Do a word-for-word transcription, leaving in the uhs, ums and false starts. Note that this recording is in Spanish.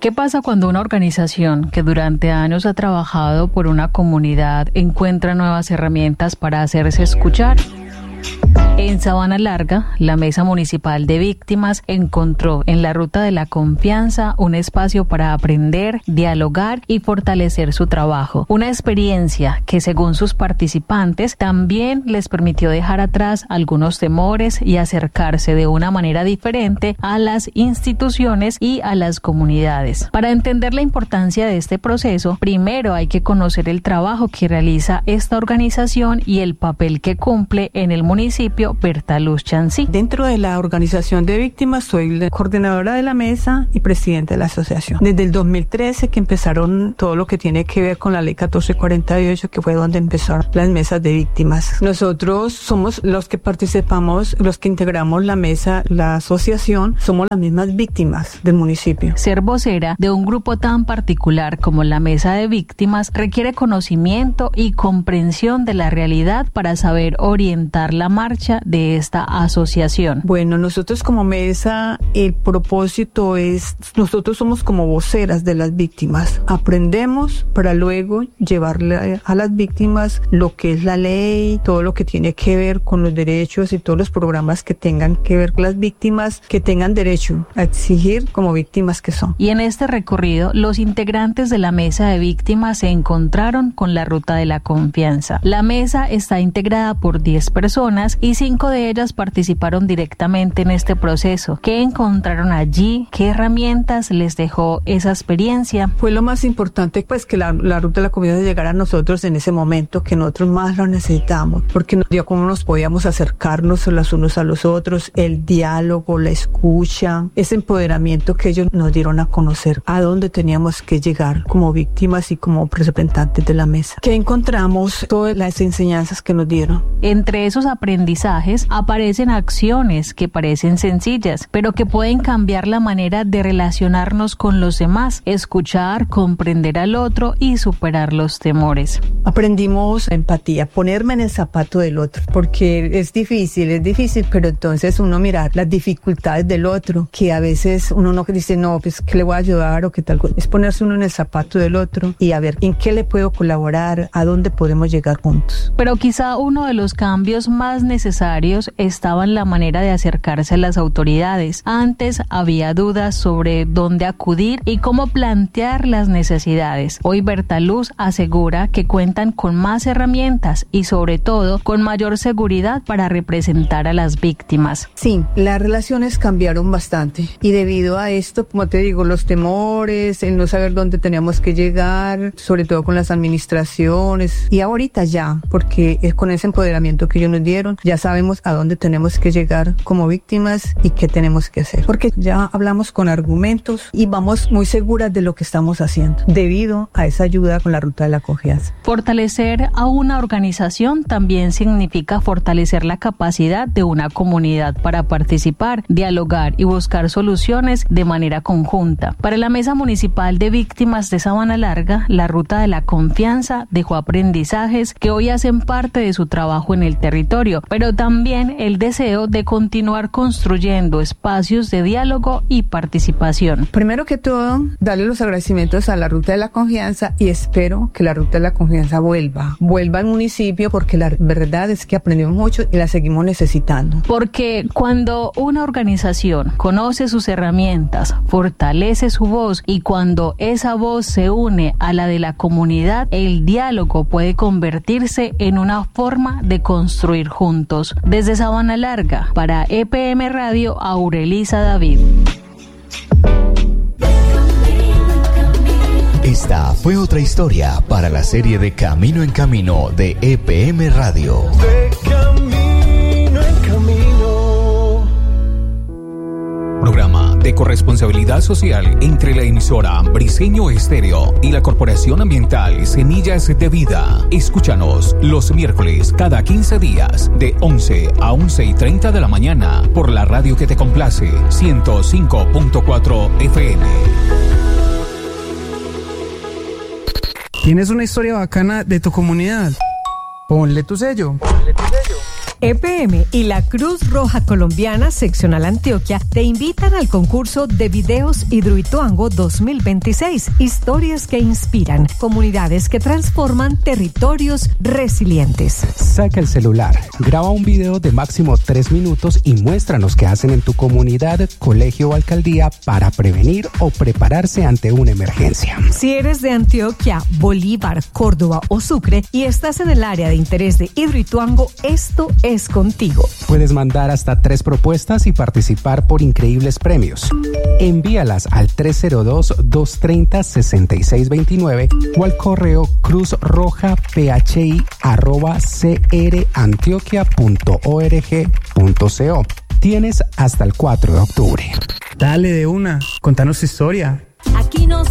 ¿Qué pasa cuando una organización que durante años ha trabajado por una comunidad encuentra nuevas herramientas para hacerse escuchar? En Sabana Larga, la Mesa Municipal de Víctimas encontró en la Ruta de la Confianza un espacio para aprender, dialogar y fortalecer su trabajo. Una experiencia que, según sus participantes, también les permitió dejar atrás algunos temores y acercarse de una manera diferente a las instituciones y a las comunidades. Para entender la importancia de este proceso, primero hay que conocer el trabajo que realiza esta organización y el papel que cumple en el municipio Bertaluz Chansí. Dentro de la organización de víctimas soy la coordinadora de la mesa y presidenta de la asociación. Desde el dos mil trece que empezaron todo lo que tiene que ver con la ley catorce cuarenta y ocho, que fue donde empezaron las mesas de víctimas. Nosotros somos los que participamos, los que integramos la mesa, la asociación, somos las mismas víctimas del municipio. Ser vocera de un grupo tan particular como la mesa de víctimas requiere conocimiento y comprensión de la realidad para saber orientar la marcha de esta asociación. Bueno, nosotros como mesa, el propósito es, nosotros somos como voceras de las víctimas. Aprendemos para luego llevarle a las víctimas lo que es la ley, todo lo que tiene que ver con los derechos y todos los programas que tengan que ver con las víctimas, que tengan derecho a exigir como víctimas que son. Y en este recorrido, los integrantes de la mesa de víctimas se encontraron con la Ruta de la Confianza. La mesa está integrada por diez personas y cinco de ellas participaron directamente en este proceso. ¿Qué encontraron allí? ¿Qué herramientas les dejó esa experiencia? Fue lo más importante, pues, que la, la Ruta de la Confianza llegara a nosotros en ese momento, que nosotros más lo necesitamos, porque nos dio cómo nos podíamos acercarnos los unos a los otros, el diálogo, la escucha, ese empoderamiento que ellos nos dieron a conocer, a dónde teníamos que llegar como víctimas y como representantes de la mesa. ¿Qué encontramos? Todas las enseñanzas que nos dieron. Entre esos aprendizajes aparecen acciones que parecen sencillas, pero que pueden cambiar la manera de relacionarnos con los demás, escuchar, comprender al otro y superar los temores. Aprendimos empatía, ponerme en el zapato del otro, porque es difícil, es difícil, pero entonces uno mirar las dificultades del otro, que a veces uno no dice, no, pues, ¿qué le voy a ayudar? O qué tal, es ponerse uno en el zapato del otro y a ver, ¿en qué le puedo colaborar? ¿A dónde podemos llegar juntos? Pero quizá uno de los cambios más necesarios estaba en la manera de acercarse a las autoridades. Antes había dudas sobre dónde acudir y cómo plantear las necesidades. Hoy Bertaluz asegura que cuentan con más herramientas y sobre todo con mayor seguridad para representar a las víctimas. Sí, las relaciones cambiaron bastante y debido a esto, como te digo, los temores, el no saber dónde teníamos que llegar, sobre todo con las administraciones, y ahorita ya, porque es con ese empoderamiento que ellos nos dieron, ya sabemos a dónde tenemos que llegar como víctimas y qué tenemos que hacer, porque ya hablamos con argumentos y vamos muy seguras de lo que estamos haciendo debido a esa ayuda con la Ruta de la Confianza. Fortalecer a una organización también significa fortalecer la capacidad de una comunidad para participar, dialogar y buscar soluciones de manera conjunta. Para la Mesa Municipal de Víctimas de Sabana Larga, la Ruta de la Confianza dejó aprendizajes que hoy hacen parte de su trabajo en el territorio, pero también el deseo de continuar construyendo espacios de diálogo y participación. Primero que todo, darle los agradecimientos a la Ruta de la Confianza y espero que la Ruta de la Confianza vuelva, vuelva al municipio, porque la verdad es que aprendimos mucho y la seguimos necesitando. Porque cuando una organización conoce sus herramientas, fortalece su voz y cuando esa voz se une a la de la comunidad, el diálogo puede convertirse en una forma de construir juntos. Desde Sabana Larga, para E P M Radio, Aurelisa David. Esta fue otra historia para la serie de Camino en Camino de E P M Radio. De camino en camino. Programa de corresponsabilidad social entre la emisora Briseño Estéreo y la Corporación Ambiental Semillas de Vida. Escúchanos los miércoles cada quince días de once a once y treinta de la mañana por la radio que te complace, ciento cinco punto cuatro F M. ¿Tienes una historia bacana de tu comunidad? Ponle tu sello. Ponle tu sello. E P M y la Cruz Roja Colombiana Seccional Antioquia te invitan al concurso de videos Hidroituango dos mil veintiséis. Historias que inspiran, comunidades que transforman, territorios resilientes. Saca el celular, graba un video de máximo tres minutos y muéstranos qué hacen en tu comunidad, colegio o alcaldía para prevenir o prepararse ante una emergencia. Si eres de Antioquia, Bolívar, Córdoba o Sucre y estás en el área de interés de Hidroituango, esto es contigo. Puedes mandar hasta tres propuestas y participar por increíbles premios. Envíalas al tres cero dos, dos tres cero, seis seis dos nueve o al correo cruzrojaphi arroba crantioquia punto org punto co. Tienes hasta el cuatro de octubre. Dale de una, contanos tu historia. Aquí nos